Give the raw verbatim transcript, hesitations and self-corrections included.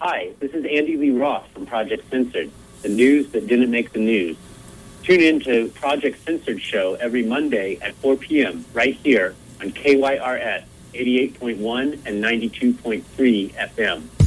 Hi, this is Andy Lee Roth from Project Censored, the news that didn't make the news. Tune in to Project Censored show every Monday at four p.m. right here on K Y R S eighty-eight point one and ninety-two point three F M.